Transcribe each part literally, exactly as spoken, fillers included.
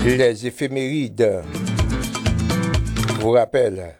Les éphémérides vous rappellent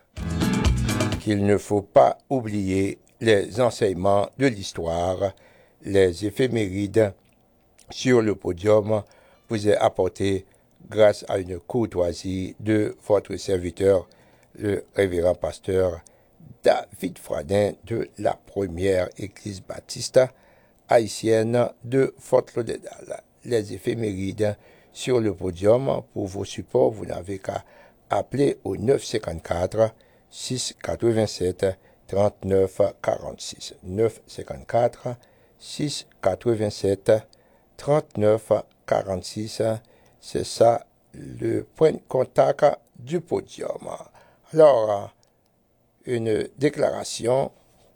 qu'il ne faut pas oublier les enseignements de l'histoire. Les éphémérides sur le podium vous est apporté grâce à une courtoisie de votre serviteur, le révérend pasteur David Fradin de la première église baptiste haïtienne de Fort Lauderdale. Les éphémérides sur le podium, pour vos supports, vous n'avez qu'à appeler au neuf cent cinquante-quatre, six cent quatre-vingt-sept, trente-neuf quarante-six. neuf cent cinquante-quatre, six cent quatre-vingt-sept, trente-neuf quarante-six. C'est ça le point de contact du podium. Alors, une déclaration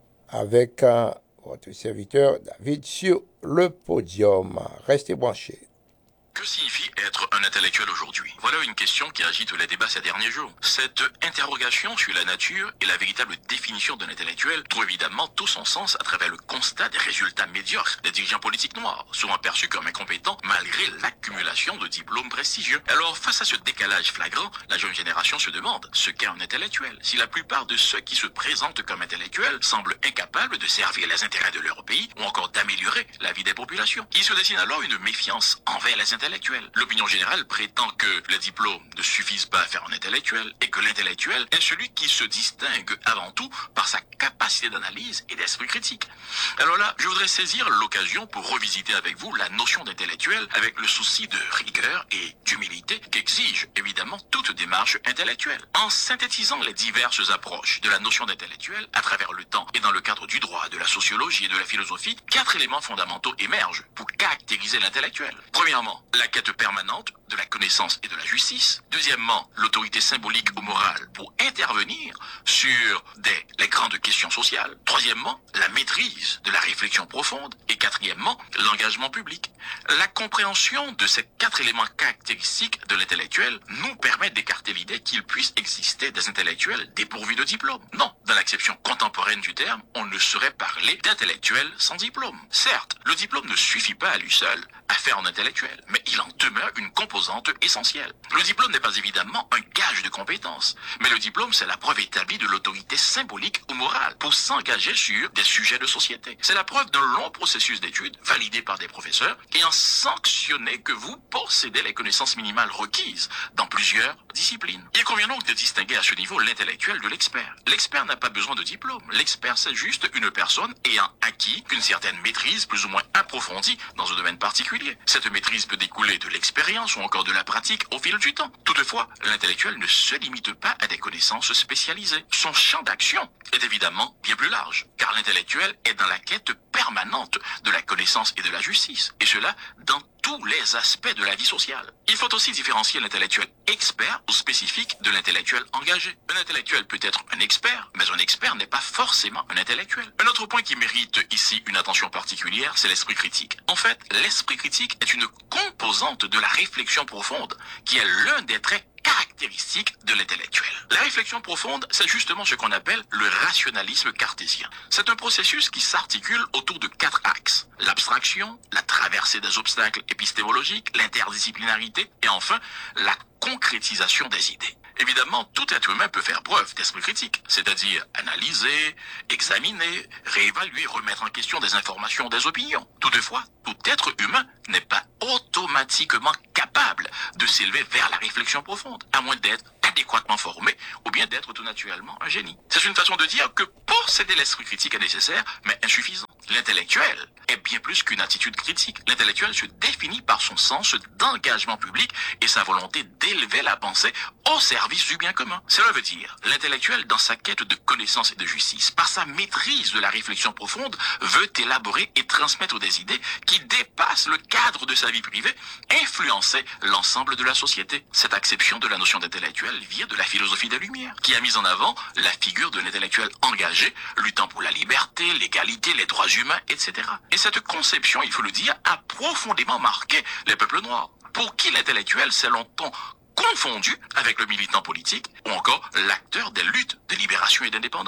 avec euh, votre serviteur David sur le podium. Restez branchés. Que signifie être un intellectuel aujourd'hui? Voilà une question qui agite les débats ces derniers jours. Cette interrogation sur la nature et la véritable définition d'un intellectuel trouve évidemment tout son sens à travers le constat des résultats médiocres des dirigeants politiques noirs, souvent perçus comme incompétents malgré l'accumulation de diplômes prestigieux. Alors, face à ce décalage flagrant, la jeune génération se demande ce qu'est un intellectuel. Si la plupart de ceux qui se présentent comme intellectuels semblent incapables de servir les intérêts de leur pays ou encore d'améliorer la vie des populations, il se dessine alors une méfiance envers les intellectuels. L'opinion générale prétend que les diplômes ne suffisent pas à faire un intellectuel et que l'intellectuel est celui qui se distingue avant tout par sa capacité d'analyse et d'esprit critique. Alors là, je voudrais saisir l'occasion pour revisiter avec vous la notion d'intellectuel avec le souci de rigueur et d'humilité qu'exige évidemment toute démarche intellectuelle. En synthétisant les diverses approches de la notion d'intellectuel à travers le temps et dans le cadre du droit, de la sociologie et de la philosophie, quatre éléments fondamentaux émergent pour caractériser l'intellectuel. Premièrement, la quête permanente de la connaissance et de la justice. Deuxièmement, l'autorité symbolique ou morale pour intervenir sur des, les grandes questions sociales. Troisièmement, la maîtrise de la réflexion profonde. Et quatrièmement, l'engagement public. La compréhension de ces quatre éléments caractéristiques de l'intellectuel nous permet d'écarter l'idée qu'il puisse exister des intellectuels dépourvus de diplôme. Non, dans l'acception contemporaine du terme, on ne saurait parler d'intellectuels sans diplôme. Certes, le diplôme ne suffit pas à lui seul à faire un intellectuel, mais il en demeure une composante essentielle. Le diplôme n'est pas évidemment un gage de compétence, mais le diplôme, c'est la preuve établie de l'autorité symbolique ou morale pour s'engager sur des sujets de société. C'est la preuve d'un long processus d'études validé par des professeurs ayant sanctionné que vous possédez les connaissances minimales requises dans plusieurs disciplines. Il convient donc de distinguer à ce niveau l'intellectuel de l'expert. L'expert n'a pas besoin de diplôme. L'expert, c'est juste une personne ayant acquis une certaine maîtrise plus ou moins approfondie dans un domaine particulier. Cette maîtrise peut découler de l'expérience ou encore de la pratique au fil du temps. Toutefois, l'intellectuel ne se limite pas à des connaissances spécialisées. Son champ d'action est évidemment bien plus large, car l'intellectuel est dans la quête permanente de la connaissance et de la justice, et cela dans tous les aspects de la vie sociale. Il faut aussi différencier l'intellectuel expert ou spécifique de l'intellectuel engagé. Un intellectuel peut être un expert, mais un expert n'est pas forcément un intellectuel. Un autre point qui mérite ici une attention particulière, c'est l'esprit critique. En fait, l'esprit critique est une composante de la réflexion profonde, qui est l'un des traits caractéristiques de l'intellectuel. La réflexion profonde, c'est justement ce qu'on appelle le rationalisme cartésien. C'est un processus qui s'articule autour de quatre axes: l'abstraction, la traversée des obstacles épistémologiques, l'interdisciplinarité et enfin la concrétisation des idées. Évidemment, tout être humain peut faire preuve d'esprit critique, c'est-à-dire analyser, examiner, réévaluer, remettre en question des informations, des opinions. Toutefois, tout être humain n'est pas automatiquement capable de s'élever vers la réflexion profonde, à moins d'être adéquatement formé ou bien d'être tout naturellement un génie. C'est une façon de dire que posséder l'esprit critique est nécessaire, mais insuffisant. L'intellectuel est bien plus qu'une attitude critique. L'intellectuel se définit par son sens d'engagement public et sa volonté d'élever la pensée au service du bien commun. Cela veut dire, l'intellectuel, dans sa quête de connaissance et de justice, par sa maîtrise de la réflexion profonde, veut élaborer et transmettre des idées qui dépassent le cadre de sa vie privée, influencer l'ensemble de la société. Cette acception de la notion d'intellectuel vient de la philosophie des Lumières, qui a mis en avant la figure de l'intellectuel engagé, luttant pour la liberté, l'égalité, les droits humains, et cetera. Et cette conception, il faut le dire, a profondément marqué les peuples noirs, pour qui l'intellectuel s'est longtemps confondu avec le militant politique ou encore l'acteur des luttes de libération et d'indépendance.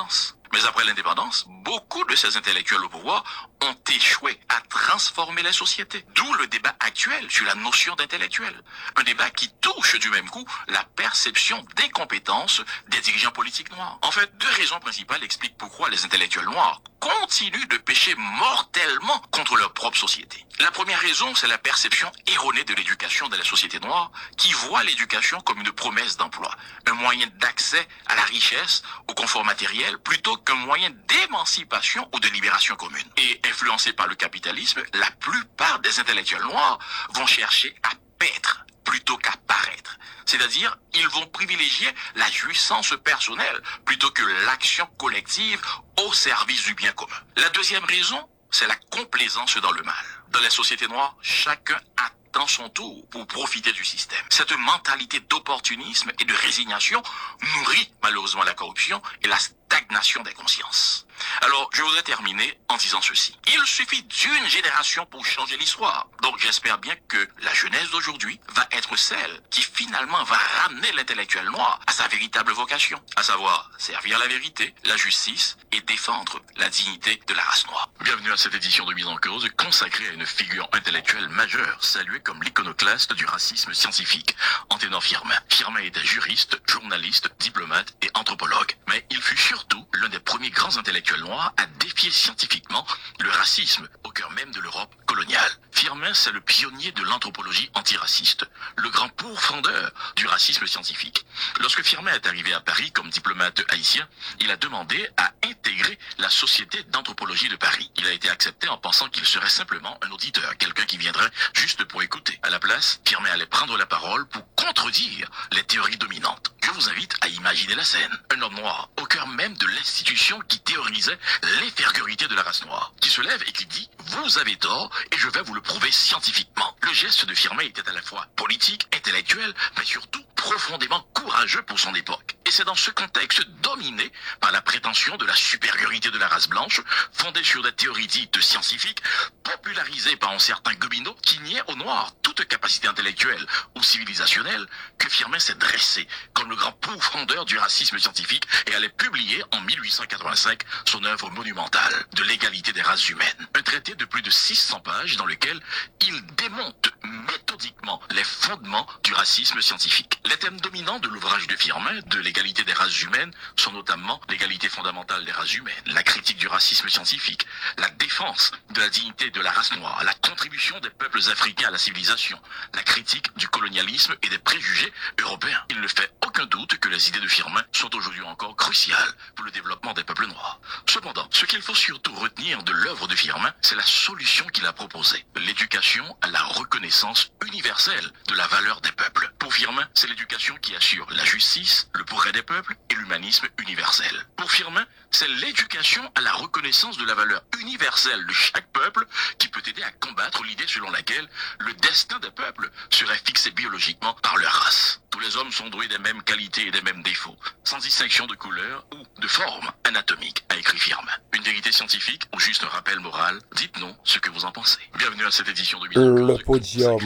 Mais après l'indépendance, beaucoup de ces intellectuels au pouvoir ont échoué à transformer les sociétés. D'où le débat actuel sur la notion d'intellectuel. Un débat qui touche du même coup la perception des compétences des dirigeants politiques noirs. En fait, deux raisons principales expliquent pourquoi les intellectuels noirs continuent de pécher mortellement contre leur propre société. La première raison, c'est la perception erronée de l'éducation dans la société noire, qui voit l'éducation comme une promesse d'emploi, un moyen d'accès à la richesse, au confort matériel, plutôt qu'un moyen d'émancipation ou de libération commune. Et influencés par le capitalisme, la plupart des intellectuels noirs vont chercher à paître plutôt qu'à paraître. C'est-à-dire, ils vont privilégier la jouissance personnelle plutôt que l'action collective au service du bien commun. La deuxième raison, c'est la complaisance dans le mal. Dans les sociétés noires, chacun attend son tour pour profiter du système. Cette mentalité d'opportunisme et de résignation nourrit malheureusement la corruption et la stagnation des consciences. Alors, je voudrais terminer en disant ceci. Il suffit d'une génération pour changer l'histoire. Donc, j'espère bien que la jeunesse d'aujourd'hui va être celle qui finalement va ramener l'intellectuel noir à sa véritable vocation, à savoir servir la vérité, la justice et défendre la dignité de la race noire. Bienvenue à cette édition de Mise en Cause consacrée à une figure intellectuelle majeure, saluée comme l'iconoclaste du racisme scientifique, Anténor Firmin. Firmin était juriste, journaliste, diplomate et anthropologue. Mais il fut surtout l'un des premiers grands intellectuels noirs à défier scientifiquement le racisme au cœur même de l'Europe coloniale. Firmin, c'est le pionnier de l'anthropologie antiraciste, le grand pourfendeur du racisme scientifique. Lorsque Firmin est arrivé à Paris comme diplomate haïtien, il a demandé à intégrer la Société d'anthropologie de Paris. Il a été accepté en pensant qu'il serait simplement un auditeur, quelqu'un qui viendrait juste pour écouter. À la place, Firmin allait prendre la parole pour contredire les théories dominantes. Je vous invite à imaginer la scène. Un homme noir, au cœur même de l'institution qui théorisait l'infériorité de la race noire, qui se lève et qui dit « Vous avez tort et je vais vous le prouver scientifiquement ». Le geste de Firmin était à la fois politique, intellectuel, mais surtout profondément courageux pour son époque. Et c'est dans ce contexte dominé par la prétention de la supériorité de la race blanche, fondée sur des théories dites scientifiques, popularisées par un certain Gobineau, qui niait aux Noirs toute capacité intellectuelle ou civilisationnelle, que Firmin s'est dressé comme le grand pourfendeur du racisme scientifique et allait publier en mille huit cent quatre-vingt-cinq son œuvre monumentale de l'égalité des races humaines. Un traité de plus de six cents pages dans lequel il démonte méthodiquement les fondements du racisme scientifique. Les thèmes dominants de l'ouvrage de Firmin, de l'égalité des races humaines, sont notamment l'égalité fondamentale des races humaines, la critique du racisme scientifique, la défense de la dignité de la race noire, la contribution des peuples africains à la civilisation, la critique du colonialisme et des préjugés européens. Il ne fait aucun doute que les idées de Firmin sont aujourd'hui encore cruciales pour le développement des peuples noirs. Cependant, ce qu'il faut surtout retenir de l'œuvre de Firmin, c'est la solution qu'il a proposée, l'éducation à la reconnaissance universelle de la valeur des peuples. Pour Firmin, c'est l'éducation qui assure la justice, le progrès des peuples et l'humanisme universel. Pour Firmin, c'est l'éducation à la reconnaissance de la valeur universelle de chaque peuple qui peut aider à combattre l'idée selon laquelle le destin des peuples serait fixé biologiquement par leur race. Tous les hommes sont doués des mêmes qualités et des mêmes défauts, sans distinction de couleur ou de forme anatomique, a écrit Firmin. Une vérité scientifique ou juste un rappel moral? Dites-nous ce que vous en pensez. Bienvenue à cette édition de Mise en Cause. Le podium.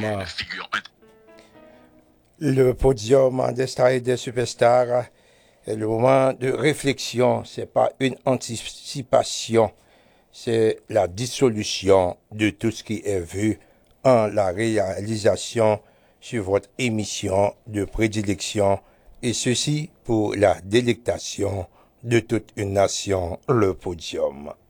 Le podium des stars et des superstars est le moment de réflexion. C'est pas une anticipation, c'est la dissolution de tout ce qui est vu en la réalisation sur votre émission de prédilection, et ceci pour la délectation de toute une nation, le podium.